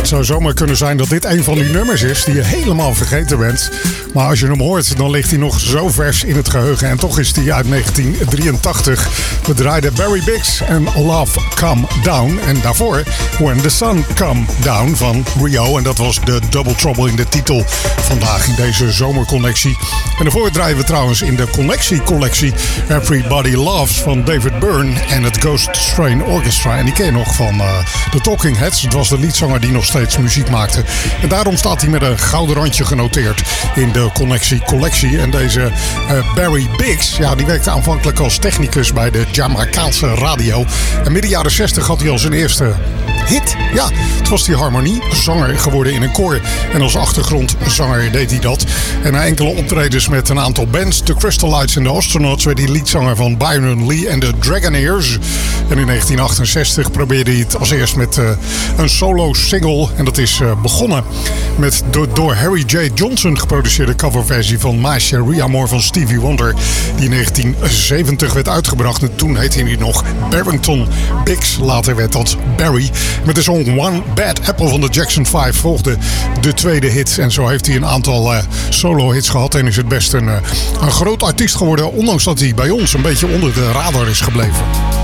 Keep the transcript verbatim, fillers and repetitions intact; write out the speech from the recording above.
Het zou zomaar kunnen zijn dat dit een van die nummers is die je helemaal vergeten bent. Maar als je hem hoort, dan ligt hij nog zo vers in het geheugen. En toch is hij uit negentien drieëntachtig. We draaiden Barry Biggs en Love Come Down. En daarvoor When the Sun Come Down van Rio. En dat was de Double Trouble in de titel vandaag in deze zomerconnectie. En daarvoor draaien we trouwens in de connectie-collectie Everybody Loves van David Byrne en het Ghost Strain Orchestra. En die ken je nog van uh, de Talking Heads. Het was de liedzanger die nog steeds muziek maakte. En daarom staat hij met een gouden randje genoteerd in de connectie-collectie. En deze uh, Barry Biggs, ja, die werkte aanvankelijk als technicus bij de Jamaicaanse radio. En midden jaren zestig had hij al zijn eerste hit. Ja, het was die harmoniezanger geworden in een koor. En als achtergrondzanger deed hij dat. En na enkele optredens met een aantal bands, de Crystalites en de Astronauts, werd hij liedzanger van Byron Lee en de Dragonaires. En in negentien achtenzestig probeerde hij het als eerst met uh, een solo single. En dat is uh, begonnen met de door Harry J. Johnson geproduceerde coverversie van My Cherie Amour van Stevie Wonder. Die in negentien zeventig werd uitgebracht. En toen heette hij nog Barrington Biggs. Later werd dat Barry. Met de song One Bad Apple van de Jackson vijf volgde de tweede hit. En zo heeft hij een aantal uh, solo-hits gehad. En is het best een, uh, een groot artiest geworden. Ondanks dat hij bij ons een beetje onder de radar is gebleven.